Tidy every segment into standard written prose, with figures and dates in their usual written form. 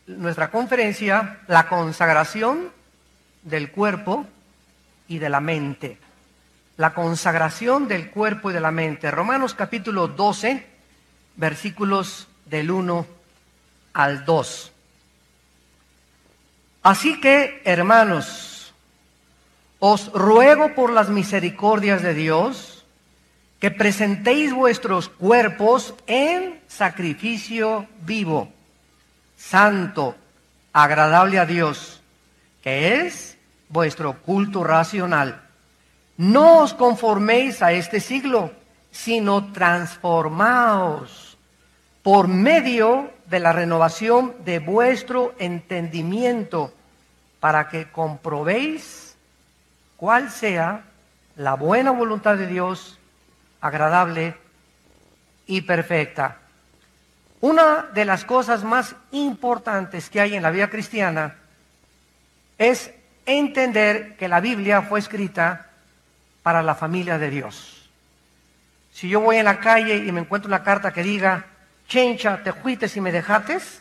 nuestra conferencia la consagración del cuerpo y de la mente. La consagración del cuerpo y de la mente. Romanos capítulo 12, versículos del 1 al 2. Así que, hermanos, os ruego por las misericordias de Dios que presentéis vuestros cuerpos en sacrificio vivo, santo, agradable a Dios, que es vuestro culto racional. No os conforméis a este siglo, sino transformaos por medio de la renovación de vuestro entendimiento, para que comprobéis cuál sea la buena voluntad de Dios, agradable y perfecta. Una de las cosas más importantes que hay en la vida cristiana es entender que la Biblia fue escrita para la familia de Dios. Si yo voy en la calle y me encuentro una carta que diga, Chencha, te fuites y me dejates,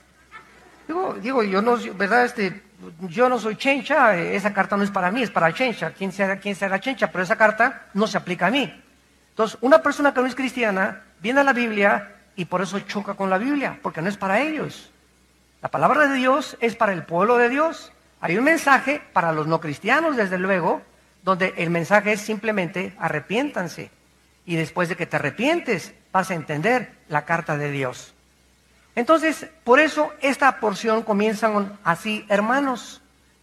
digo, yo no, ¿verdad? Yo no soy Chencha, esa carta no es para mí, es para Chencha, quien sea Chencha, pero esa carta no se aplica a mí. Entonces, una persona que no es cristiana viene a la Biblia y por eso choca con la Biblia, porque no es para ellos. La palabra de Dios es para el pueblo de Dios. Hay un mensaje para los no cristianos, desde luego, donde el mensaje es simplemente arrepiéntanse. Y después de que te arrepientes, vas a entender la carta de Dios. Entonces, por eso esta porción comienza así, hermanos.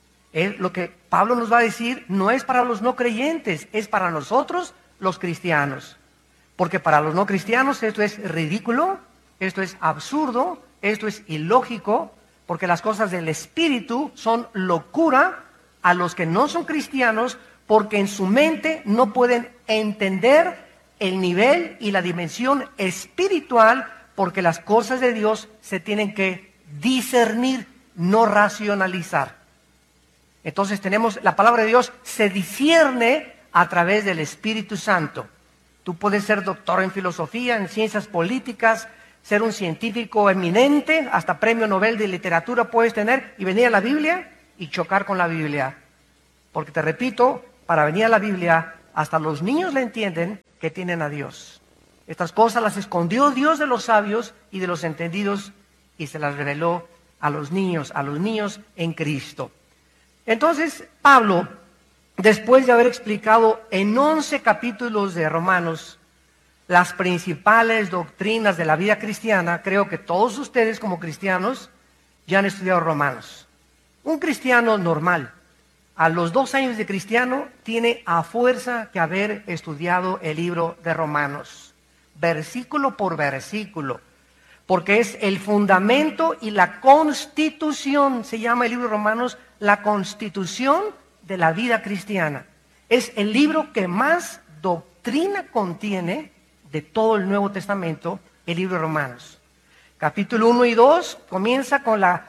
Lo que Pablo nos va a decir no es para los no creyentes, es para nosotros los cristianos. Porque para los no cristianos esto es ridículo, esto es absurdo, esto es ilógico, porque las cosas del Espíritu son locura a los que no son cristianos, porque en su mente no pueden entender el nivel y la dimensión espiritual, porque las cosas de Dios se tienen que discernir, no racionalizar. Entonces tenemos, la palabra de Dios se discierne a través del Espíritu Santo. Tú puedes ser doctor en filosofía, en ciencias políticas, ser un científico eminente, hasta premio Nobel de literatura puedes tener, y venir a la Biblia y chocar con la Biblia. Porque te repito, para venir a la Biblia, hasta los niños le entienden que tienen a Dios. Estas cosas las escondió Dios de los sabios y de los entendidos y se las reveló a los niños en Cristo. Entonces, Pablo, después de haber explicado en 11 capítulos de Romanos las principales doctrinas de la vida cristiana, creo que todos ustedes como cristianos ya han estudiado Romanos. Un cristiano normal, a los 2 años de cristiano, tiene a fuerza que haber estudiado el libro de Romanos, versículo por versículo, porque es el fundamento y la constitución, se llama el libro de Romanos, la constitución de la vida cristiana. Es el libro que más doctrina contiene de todo el Nuevo Testamento, el libro de Romanos. Capítulo 1 y 2 comienza con la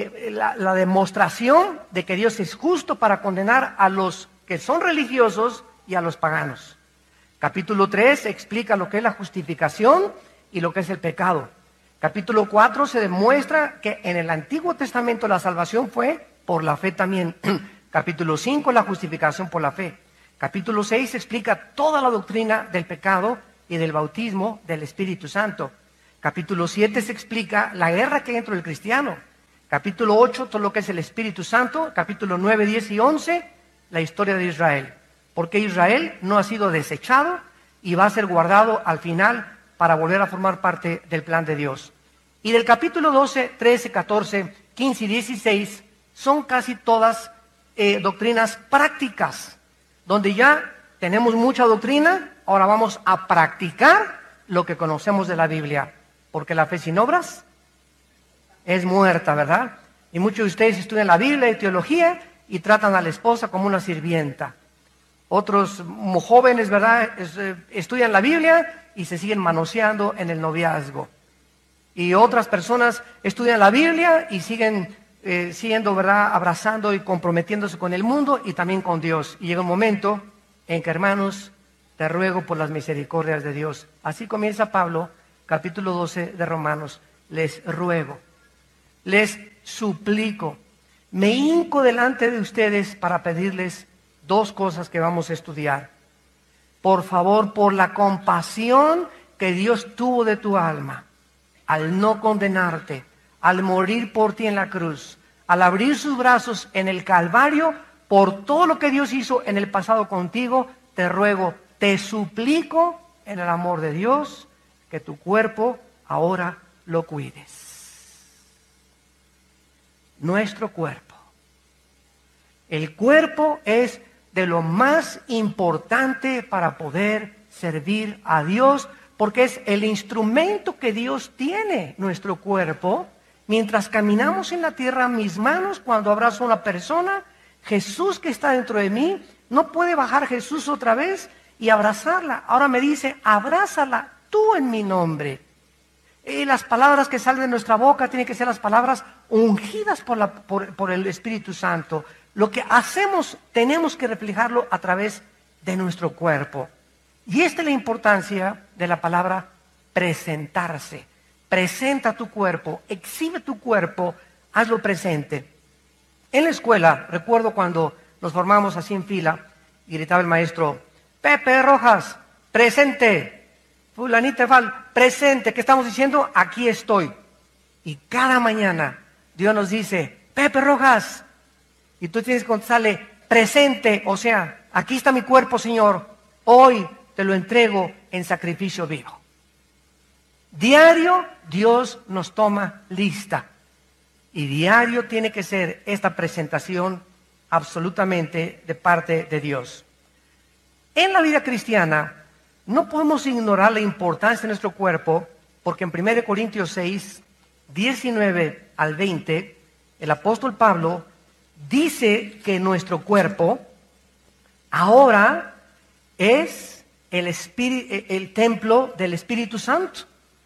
demostración de que Dios es justo para condenar a los que son religiosos y a los paganos. Capítulo 3 explica lo que es la justificación y lo que es el pecado. Capítulo 4 se demuestra que en el Antiguo Testamento la salvación fue por la fe también. Capítulo 5 la justificación por la fe. Capítulo 6 explica toda la doctrina del pecado y del bautismo del Espíritu Santo. Capítulo 7 se explica la guerra que hay dentro del cristiano. Capítulo 8, todo lo que es el Espíritu Santo. Capítulo 9, 10 y 11, la historia de Israel. Porque Israel no ha sido desechado y va a ser guardado al final para volver a formar parte del plan de Dios. Y del capítulo 12, 13, 14, 15 y 16 son casi todas doctrinas prácticas, donde ya tenemos mucha doctrina, ahora vamos a practicar lo que conocemos de la Biblia. Porque la fe sin obras es muerta, ¿verdad? Y muchos de ustedes estudian la Biblia y teología y tratan a la esposa como una sirvienta. Otros jóvenes, ¿verdad?, estudian la Biblia y se siguen manoseando en el noviazgo. Y otras personas estudian la Biblia y siguen siendo, ¿verdad?, abrazando y comprometiéndose con el mundo y también con Dios. Y llega un momento en que, hermanos, te ruego por las misericordias de Dios. Así comienza Pablo, capítulo 12 de Romanos. Les ruego. les suplico, me hinco delante de ustedes para pedirles dos cosas que vamos a estudiar. Por favor, por la compasión que Dios tuvo de tu alma, al no condenarte, al morir por ti en la cruz, al abrir sus brazos en el Calvario, por todo lo que Dios hizo en el pasado contigo, te ruego, te suplico en el amor de Dios, que tu cuerpo ahora lo cuides. Nuestro cuerpo. El cuerpo es de lo más importante para poder servir a Dios, porque es el instrumento que Dios tiene, nuestro cuerpo. Mientras caminamos en la tierra, mis manos, cuando abrazo a una persona, Jesús que está dentro de mí, no puede bajar Jesús otra vez y abrazarla. Ahora me dice, abrázala tú en mi nombre. Y las palabras que salen de nuestra boca tienen que ser las palabras ungidas por el Espíritu Santo. Lo que hacemos tenemos que reflejarlo a través de nuestro cuerpo. Y esta es la importancia de la palabra presentarse. Presenta tu cuerpo, exhibe tu cuerpo, hazlo presente. En la escuela, recuerdo cuando nos formamos así en fila, y gritaba el maestro, Pepe Rojas, presente. Fulanita Val, presente. ¿Qué estamos diciendo? Aquí estoy. Y cada mañana Dios nos dice, Pepe Rojas, y tú tienes que contestarle, presente, o sea, aquí está mi cuerpo, Señor, hoy te lo entrego en sacrificio vivo. Diario Dios nos toma lista y diario tiene que ser esta presentación absolutamente de parte de Dios. En la vida cristiana no podemos ignorar la importancia de nuestro cuerpo, porque en 1 Corintios 6, 19 al 20, el apóstol Pablo dice que nuestro cuerpo ahora es el templo del Espíritu Santo.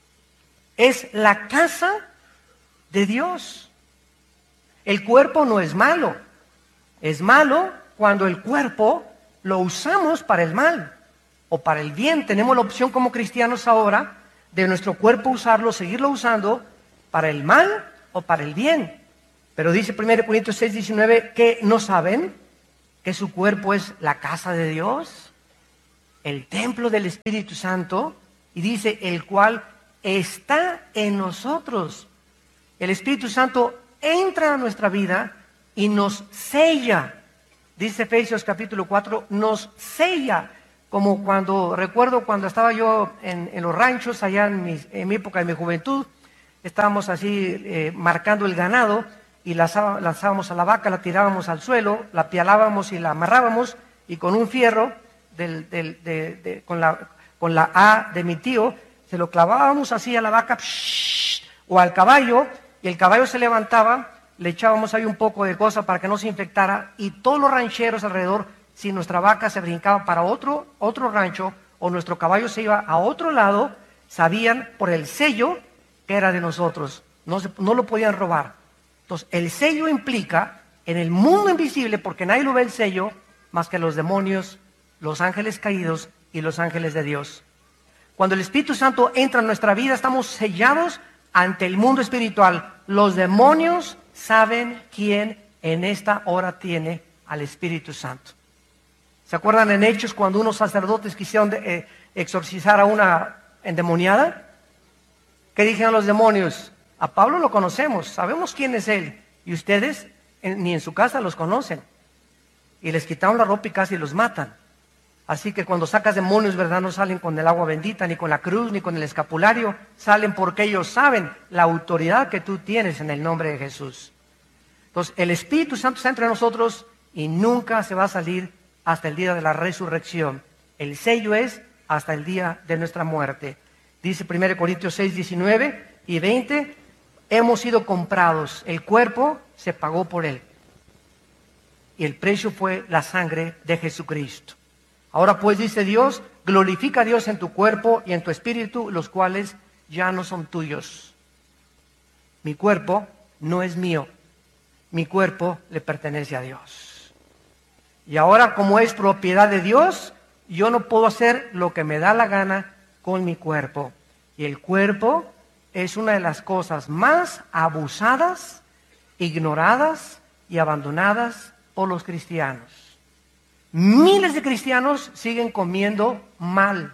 Es la casa de Dios. El cuerpo no es malo. Es malo cuando el cuerpo lo usamos para el mal o para el bien. Tenemos la opción como cristianos ahora de nuestro cuerpo usarlo, seguirlo usando para el mal o para el bien. Pero dice 1 Corintios 6, 19 que no saben que su cuerpo es la casa de Dios, el templo del Espíritu Santo, y dice el cual está en nosotros. El Espíritu Santo entra a nuestra vida y nos sella. Dice Efesios capítulo 4, nos sella. Como recuerdo cuando estaba yo en los ranchos, allá en mi época de mi juventud, estábamos así marcando el ganado y lanzábamos a la vaca, la tirábamos al suelo, la pialábamos y la amarrábamos y con un fierro con la A de mi tío, se lo clavábamos así a la vaca o al caballo, y el caballo se levantaba, le echábamos ahí un poco de cosa para que no se infectara, y todos los rancheros alrededor, si nuestra vaca se brincaba para otro rancho o nuestro caballo se iba a otro lado, sabían por el sello que era de nosotros, no lo podían robar. Entonces el sello implica en el mundo invisible, porque nadie lo ve el sello más que los demonios, los ángeles caídos y los ángeles de Dios. Cuando el Espíritu Santo entra en nuestra vida, estamos sellados ante el mundo espiritual. Los demonios saben quién en esta hora tiene al Espíritu Santo. ¿Se acuerdan en Hechos cuando unos sacerdotes quisieron exorcizar a una endemoniada? ¿Qué dijeron los demonios? A Pablo lo conocemos, sabemos quién es él, y ustedes ni en su casa los conocen. Y les quitaron la ropa y casi los matan. Así que cuando sacas demonios, ¿verdad? No salen con el agua bendita, ni con la cruz, ni con el escapulario. Salen porque ellos saben la autoridad que tú tienes en el nombre de Jesús. Entonces, el Espíritu Santo está entre nosotros y nunca se va a salir hasta el día de la resurrección. El sello es hasta el día de nuestra muerte. Dice 1 Corintios 6, 19 y 20, hemos sido comprados. El cuerpo se pagó por él. Y el precio fue la sangre de Jesucristo. Ahora pues, dice Dios, glorifica a Dios en tu cuerpo y en tu espíritu, los cuales ya no son tuyos. Mi cuerpo no es mío, mi cuerpo le pertenece a Dios. Y ahora, como es propiedad de Dios, yo no puedo hacer lo que me da la gana con mi cuerpo. Y el cuerpo es una de las cosas más abusadas, ignoradas y abandonadas por los cristianos. Miles de cristianos siguen comiendo mal.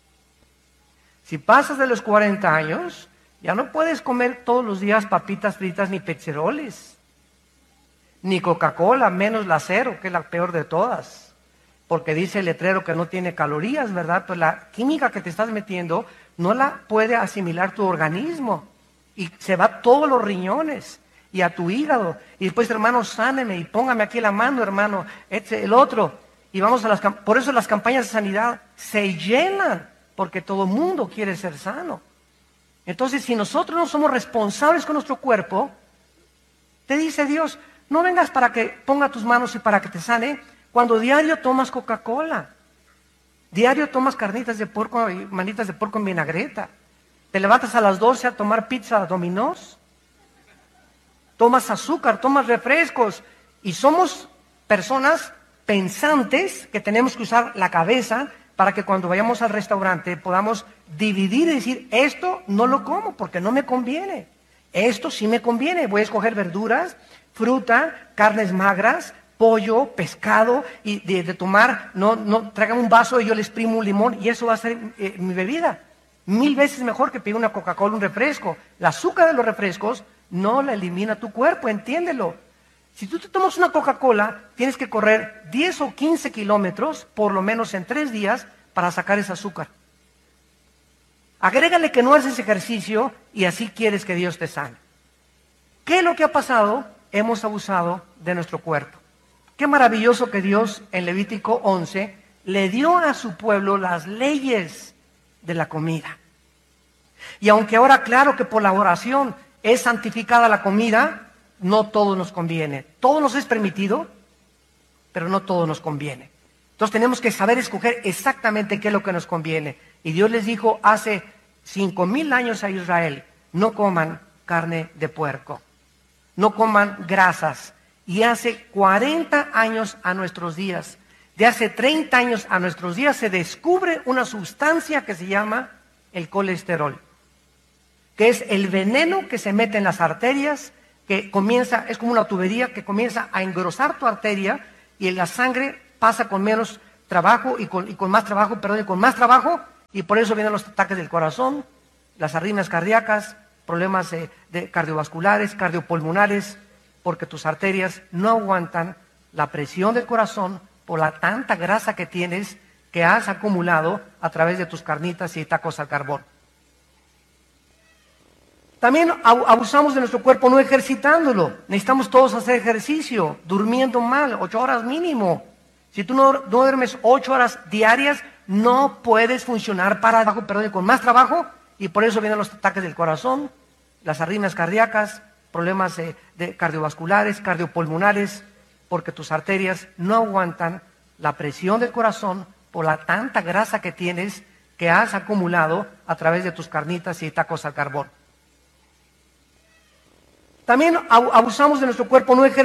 Si pasas de los 40 años, ya no puedes comer todos los días papitas fritas ni pezzeroles, ni Coca-Cola, menos la cero, que es la peor de todas, porque dice el letrero que no tiene calorías, ¿verdad? Pues la química que te estás metiendo no la puede asimilar tu organismo y se va a todos los riñones y a tu hígado. Y después, hermano, sáneme y póngame aquí la mano, hermano, el otro. Y vamos por eso las campañas de sanidad se llenan, porque todo el mundo quiere ser sano. Entonces, si nosotros no somos responsables con nuestro cuerpo, te dice Dios, no vengas para que ponga tus manos y para que te sane, cuando diario tomas Coca-Cola, diario tomas carnitas de puerco y manitas de puerco en vinagreta, te levantas a las 12 a tomar pizza Domino's, tomas azúcar, tomas refrescos, y somos personas pensantes que tenemos que usar la cabeza para que cuando vayamos al restaurante podamos dividir y decir, esto no lo como porque no me conviene, esto sí me conviene, voy a escoger verduras, fruta, carnes magras, pollo, pescado, y de tomar, no traigan un vaso y yo le exprimo un limón y eso va a ser mi bebida. 1000 veces mejor que pedir una Coca-Cola, un refresco. El azúcar de los refrescos no la elimina tu cuerpo, entiéndelo. Si tú te tomas una Coca-Cola, tienes que correr 10 o 15 kilómetros, por lo menos en 3 días, para sacar ese azúcar. Agrégale que no haces ejercicio y así quieres que Dios te sane. ¿Qué es lo que ha pasado? Hemos abusado de nuestro cuerpo. Qué maravilloso que Dios en Levítico 11 le dio a su pueblo las leyes de la comida. Y aunque ahora claro que por la oración es santificada la comida, no todo nos conviene. Todo nos es permitido, pero no todo nos conviene. Entonces tenemos que saber escoger exactamente qué es lo que nos conviene. Y Dios les dijo hace 5000 años a Israel, no coman carne de puerco, no coman grasas. Y hace 40 años a nuestros días, de hace 30 años a nuestros días, se descubre una sustancia que se llama el colesterol, que es el veneno que se mete en las arterias, que comienza, es como una tubería que comienza a engrosar tu arteria y la sangre pasa con menos trabajo y con más trabajo, perdón, y con más trabajo, y por eso vienen los ataques del corazón, las arritmias cardíacas, problemas de cardiovasculares, cardiopulmonares, porque tus arterias no aguantan la presión del corazón por la tanta grasa que tienes, que has acumulado a través de tus carnitas y tacos al carbón. También abusamos de nuestro cuerpo no ejercitándolo. Necesitamos todos hacer ejercicio, durmiendo mal, 8 horas mínimo. Si tú no duermes 8 horas diarias, no puedes funcionar con más trabajo, y por eso vienen los ataques del corazón, las arritmias cardíacas, problemas de cardiovasculares, cardiopulmonares, porque tus arterias no aguantan la presión del corazón por la tanta grasa que tienes, que has acumulado a través de tus carnitas y tacos al carbón. También abusamos de nuestro cuerpo no ejercitándolo.